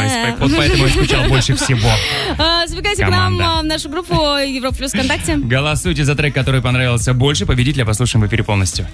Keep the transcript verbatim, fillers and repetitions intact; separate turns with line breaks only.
респект. Вот поэтому я скучал больше всего.
Забегайте к нам в нашу группу Европа Плюс ВКонтакте.
Голосуйте за трек, который понравился больше. Победителя послушаем в эфире полностью.